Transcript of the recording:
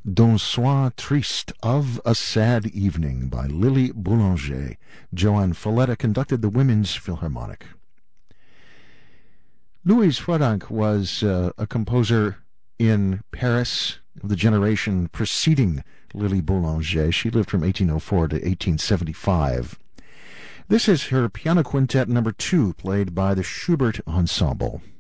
D'un soir triste, of a sad evening, by Lily Boulanger. Joan Falletta conducted the Women's Philharmonic. Louise Frodank was a composer in Paris of the generation preceding Lily Boulanger. She lived from 1804 to 1875. This is her piano quintet number 2, played by the Schubert Ensemble.